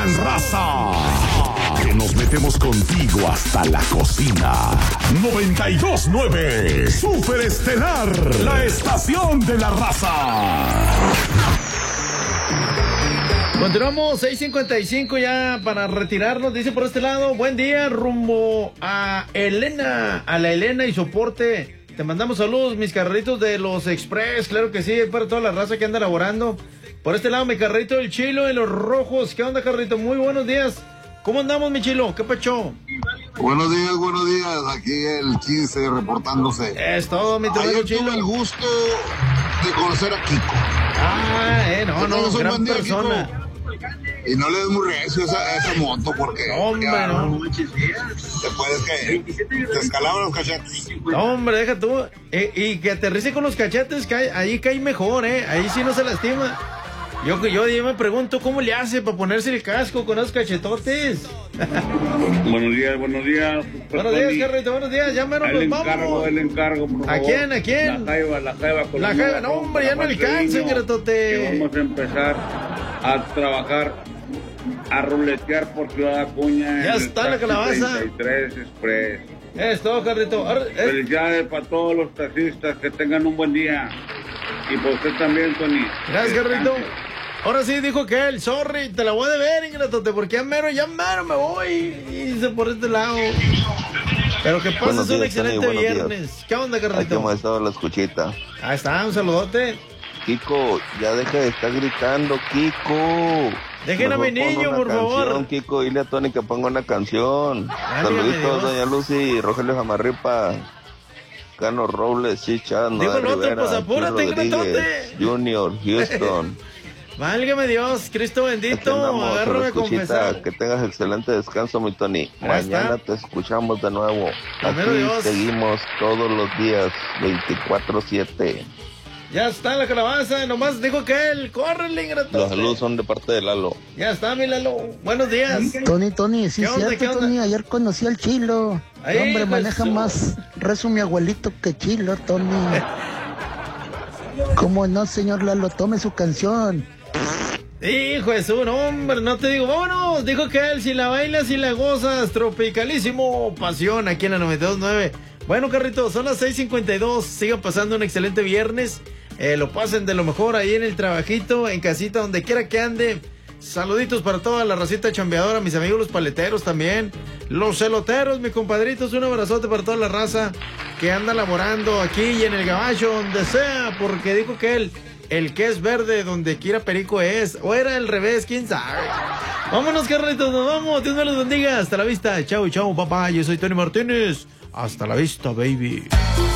gran raza. Que nos metemos contigo hasta la cocina. 92.9 Super Estelar, la estación de la raza. Continuamos, 6:55 ya para retirarnos, dice por este lado, buen día, rumbo a la Elena y soporte. Te mandamos saludos, mis carritos de los Express, claro que sí, para toda la raza que anda laborando. Por este lado, mi carrito del Chilo y los Rojos. ¿Qué onda, carrito? Muy buenos días. ¿Cómo andamos, mi Chilo? ¿Qué pacho? Buenos días. Aquí el 15 reportándose. Es todo, mi tremendo Chilo. Tuve el gusto de conocer a Kiko. Gran persona. Kiko. Y no le des muy recio esa moto porque... Hombre, no. Te puedes caer. Te escalaban los cachetes. Hombre, deja tú. Y que aterrice con los cachetes, ahí cae mejor, Ahí sí no se lastima. Yo me pregunto cómo le hace para ponerse el casco con esos cachetotes. Buenos días. Buenos días, Carrito, buenos días. Ya menos nos vamos. El encargo, por favor. ¿A quién? La Jaiba. La Jaiba, no, hombre, ya no alcanza, Gratote. Vamos a empezar a trabajar, a ruletear por Ciudad Acuña. Ya está la calabaza. 33 Express. Es todo, Carrito. Felicidades para todos los taxistas, que tengan un buen día. Y por usted también, Tony. Gracias, Carrito. Ahora sí dijo que él, sorry, te la voy a deber, Ingratote, porque ya mero me voy. Y dice por este lado. Pero que pases un excelente viernes. ¿Qué onda, Carlito? Aquí hemos estado la escuchita. Ahí está, un saludote. Kiko, ya deja de estar gritando, Kiko. Dejen a mi niño, por favor. Kiko, dile a Tony que ponga una canción. Saluditos, doña Lucy, Rogelio Jamarripa, Cano Robles, Chicha, Digo el otro, pues apúrate, Ingratote. Junior, Houston. Válgame Dios, Cristo bendito, agárrame a confesar. Que tengas excelente descanso, mi Tony. Mañana te escuchamos de nuevo. Aquí seguimos todos los días, 24/7. Ya está la calabaza, nomás dijo que él, córrele, Ingratote. Los saludos son de parte de Lalo. Ya está, mi Lalo. Buenos días. Tony, sí, cierto, Tony. Ayer conocí al Chilo. Hombre, maneja más rezo mi abuelito que Chilo, Tony. ¿Cómo no, señor Lalo? Tome su canción. Hijo de su nombre, no te digo, vámonos. Dijo que él, si la bailas y la gozas, tropicalísimo, pasión, aquí en la 92.9. Bueno, Carrito, son las 6:52. Sigan pasando un excelente viernes. Lo pasen de lo mejor ahí en el trabajito, en casita, donde quiera que ande. Saluditos para toda la racita chambeadora, mis amigos los paleteros también. Los celoteros, mis compadritos, un abrazote para toda la raza que anda laborando aquí y en el gabacho, donde sea, porque dijo que él, el que es verde, donde quiera perico es. O era al revés, quién sabe. Vámonos, Carlitos, nos vamos. Dios me los bendiga. Hasta la vista. Chau, papá. Yo soy Tony Martínez. Hasta la vista, baby.